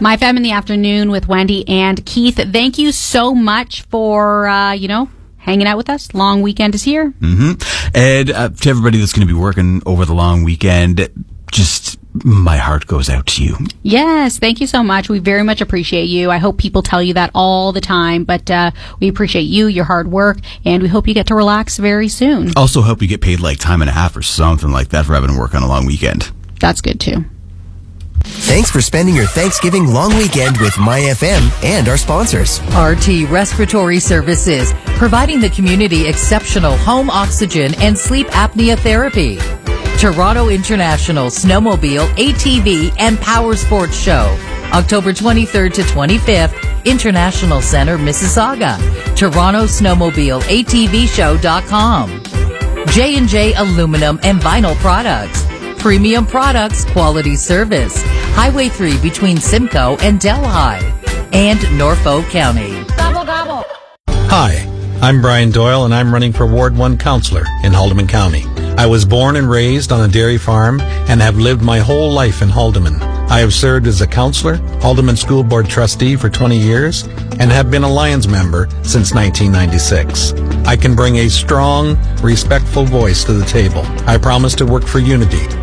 My Fam in the Afternoon with Wendy and Keith. Thank you so much for, hanging out with us. Long weekend is here. Mm-hmm. And to everybody that's going to be working over the long weekend, just my heart goes out to you. Yes, thank you so much. We very much appreciate you. I hope people tell you that all the time, but we appreciate you, your hard work, and we hope you get to relax very soon. Also hope you get paid like time and a half or something like that for having to work on a long weekend. That's good too. Thanks for spending your Thanksgiving long weekend with MyFM and our sponsors. RT Respiratory Services, providing the community exceptional home oxygen and sleep apnea therapy. Toronto International Snowmobile, ATV, and Power Sports Show, October 23rd to 25th, International Center, Mississauga. Toronto Snowmobile, ATVshow.com. J&J Aluminum and Vinyl Products. Premium products, quality service. Highway 3 between Simcoe and Delhi. And Norfolk County. Gobble, gobble. Hi, I'm Brian Doyle, and I'm running for Ward 1 Councillor in Haldimand County. I was born and raised on a dairy farm and have lived my whole life in Haldimand. I have served as a councillor, Haldimand School Board trustee for 20 years, and have been a Lions member since 1996. I can bring a strong, respectful voice to the table. I promise to work for unity,